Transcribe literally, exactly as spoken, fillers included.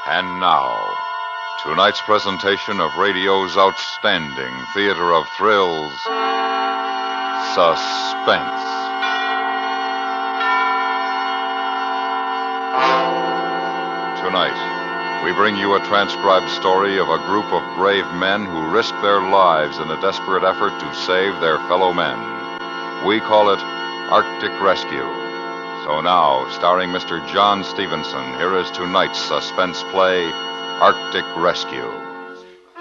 And now, tonight's presentation of radio's outstanding theater of thrills, Suspense. Tonight, we bring you a transcribed story of a group of brave men who risked their lives in a desperate effort to save their fellow men. We call it Arctic Rescue. So now, starring Mister John Stevenson, here is tonight's suspense play, Arctic Rescue.